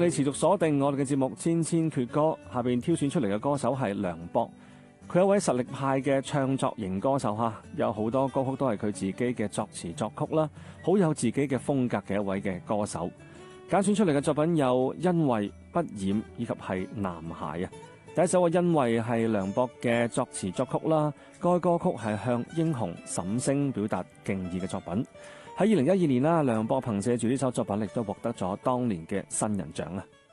你持續鎖定我哋嘅節目《千千闕歌》，下邊挑選出嚟嘅歌手係梁博。佢係一位實力派嘅唱作型歌手哈，有好多歌曲都係佢自己嘅作詞作曲啦，好有自己嘅風格嘅一位嘅歌手。揀選出嚟嘅作品有《因為不染》以及係《男孩》啊。第一首嘅《因為》係梁博嘅作詞作曲啦，該歌曲係向英雄沈星表達敬意嘅作品。喺2012年啦，梁博憑借住呢首作品亦都獲得咗當年嘅新人獎啊。